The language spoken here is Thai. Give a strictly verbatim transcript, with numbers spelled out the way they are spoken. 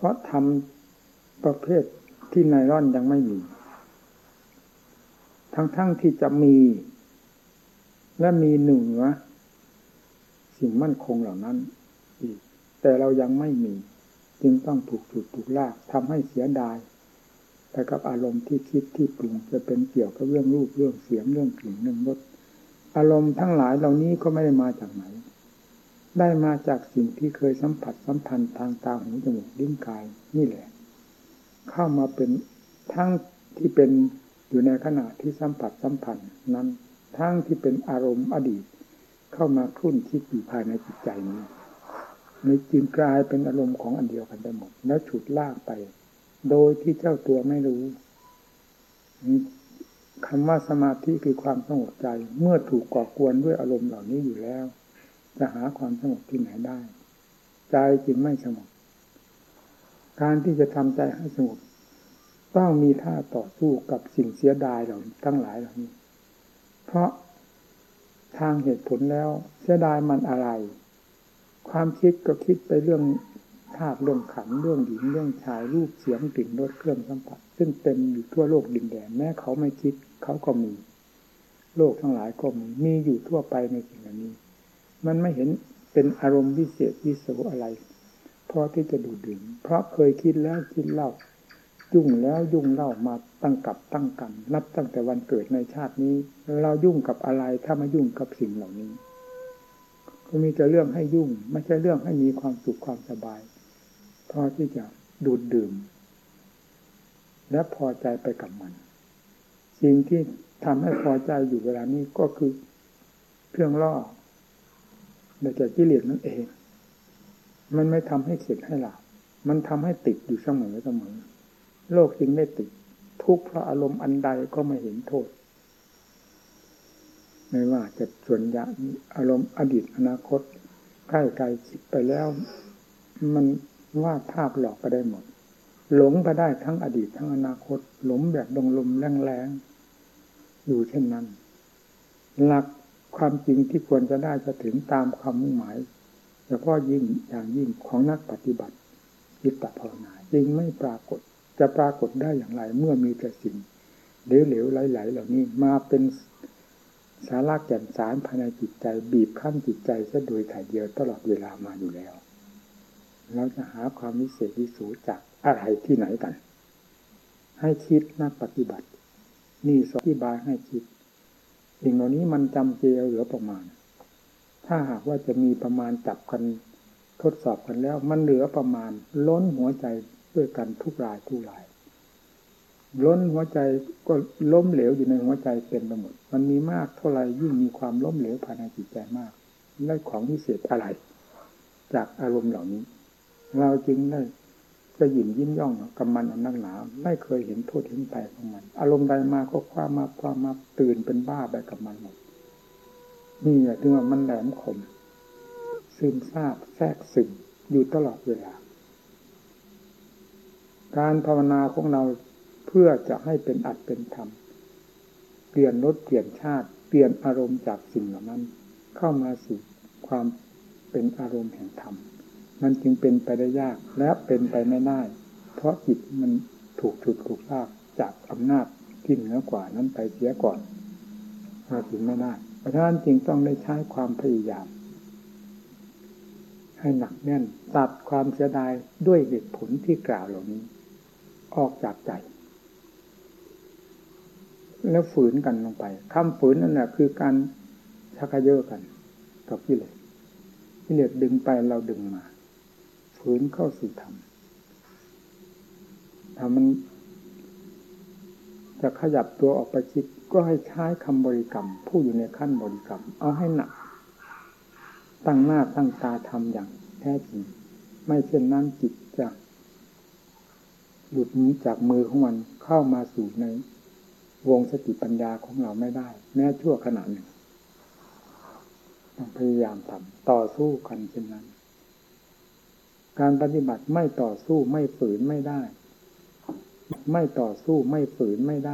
ราะทำประเภทที่ไนร่อนยังไม่มีทั้งๆ ท, ที่จะมีและมีเหนือสิ่งมั่นคงเหล่านั้นอีกแต่เรายังไม่มีจึงต้องถูกถูกถูกลากทำให้เสียดายไปกับอารมณ์ที่คิดที่ปรุงจะเป็นเกี่ยวกับเรื่องรูปเรื่องเสียงเรื่องกลิ่นเรื่องรสอารมณ์ทั้งหลายเหล่านี้ก็ไม่ได้มาจากไหนได้มาจากสิ่งที่เคยสัมผัสสัมพันธ์ทางตาหูจมูกลิ้นกายนี่แหละเข้ามาเป็นทั้งที่เป็นอยู่ในขณะที่สัมผัสสัมพันธ์นั้นทั้งที่เป็นอารมณ์อดีตเข้ามาคลุ่นคิดอยู่ภายในจิตใจนี้ในจึงกลายเป็นอารมณ์ของอันเดียวกันไปหมดแล้วฉุดลากไปโดยที่เจ้าตัวไม่รู้คำว่าสมาธิคือความสงบใจเมื่อถูกก่อกวนด้วยอารมณ์เหล่านี้อยู่แล้วจะหาความสงบที่ไหนได้ใจจึงไม่สงบการที่จะทำใจให้สงบต้องมีท่าต่อสู้กับสิ่งเสียดายเหล่าทั้งหลายเหล่านี้เพราะทางเหตุผลแล้วเสียดายมันอะไรความคิดก็คิดไปเรื่องธาตุเรื่องขันธ์เรื่องหญิงเรื่องชายรูปเสียงกลิ่นรสเครื่องสัมผัสซึ่งเต็มอยู่ทั่วโลกดินแดนแม้เขาไม่คิดเขาก็มีโลกทั้งหลายก็มีมีอยู่ทั่วไปในสิ่งเหล่านี้มันไม่เห็นเป็นอารมณ์วิเศษวิโสอะไรเพราะที่จะดูดดื่มเพราะเคยคิดแล้วคิดเล่ายุ่งแล้วยุ่งเล่ามาตั้งกับตั้งกันนับตั้งแต่วันเกิดในชาตินี้เรายุ่งกับอะไรถ้าไม่ยุ่งกับสิ่งเหล่านี้ก็มีแต่เรื่องให้ยุ่งไม่ใช่เรื่องให้มีความสุขความสบายพอที่จะดูดดื่มและพอใจไปกับมันสิ่งที่ทำให้พอใจอยู่เวลานี้ก็คือเครื่องล่อในใจกิเลสนั่นเองมันไม่ทำให้เข็ดให้หลับมันทำให้ติดอยู่เสมอเสมอโลกจึงได้ติดทุกข์เพราะอารมณ์อันใดก็ไม่เห็นโทษไม่ว่าจะส่วนยะอารมณ์อดีตอนาคตใกล้ไกลคิดไปแล้วมันวาดภาพหลอกไปได้หมดหลงไปได้ทั้งอดีตทั้งอนาคตหลงแบบดงลมแรงๆอยู่เช่นนั้นหลักความจริงที่ควรจะได้จะถึงตามความมุ่งหมายเฉพาะยิ่งอย่างยิ่งของนักปฏิบัติจิตภาวนาจึงไม่ปรากฏจะปรากฏได้อย่างไรเมื่อมีแต่สิ่งเหลวๆไหลๆเหล่านี้มาเป็นสาระแก่นสารภายในจิตใจบีบคั้นจิตใจซะโดยถ่ายเดียวตลอดเวลามาอยู่แล้วเราจะหาความวิเศษวิโสจากอะไรที่ไหนกันให้คิดนักปฏิบัตินี่สอนอธิบายให้คิดสิ่งเหล่านี้มันจำเจเหลือประมาณถ้าหากว่าจะมีประมาณจับกันทดสอบกันแล้วมันเหลือประมาณล้นหัวใจด้วยกันทุกรายทุกรายล้นหัวใจก็ล้มเหลวอยู่ในหัวใจเต็มไปหมดมันมีมากเท่าไรยิ่งมีความล้มเหลวภายในจิตใจมากได้ของวิเศษอะไรจากอารมณ์เหล่านี้เราจึงได้จะหยิ่งยิ้มย่องกับมันอันนักหนาไม่เคยเห็นโทษเห็นภัยของมันอารมณ์ใดมาก็คว้ามาคว้ามาตื่นเป็นบ้าไปกับมันหมดนี่แหละถึงว่ามันแหลมคมซึมซาบแทรกซึมอยู่ตลอดเวลาการภาวนาของเราเพื่อจะให้เป็นอัตเป็นธรรมเปลี่ยนรสเปลี่ยนชาติเปลี่ยนอารมณ์จากสิ่งเหล่านั้นเข้ามาสู่ความเป็นอารมณ์แห่งธรรมมันจึงเป็นไปได้ยากและเป็นไปไม่ได้เพราะจิตมันถูกฉุดถูกลากจากอำนาจที่เหนือกว่านั้นไปเสียก่อนมาถึงไม่ได้เพราะฉะนั้นจึงต้องได้ใช้ความพยายามให้หนักแน่นตัดความเสียดายด้วยเหตุผลที่กล่าวเหล่านี้ออกจากใจแล้วฝืนกันลงไปคำฝืนนั่นแหละคือการชักเยอะกันกับกิเลสกิเลสดึงไปเราดึงมาฝืนเข้าสู่ธรรมถ้ามันจะขยับตัวออกไปคิดก็ให้ใช้คำบริกรรมผู้อยู่ในขั้นบริกรรมเอาให้หนักตั้งหน้าตั้งตาทำอย่างแท้จริงไม่เช่นนั้นจิตจะหลุดหนีจากมือของมันเข้ามาสู่ในวงสติปัญญาของเราไม่ได้แม้ชั่วขณะหนึ่งต้องพยายามทำต่อสู้กันเช่นนั้นการปฏิบัติไม่ต่อสู้ไม่ฝืนไม่ได้ไม่ต่อสู้ไม่ฝืนไม่ได้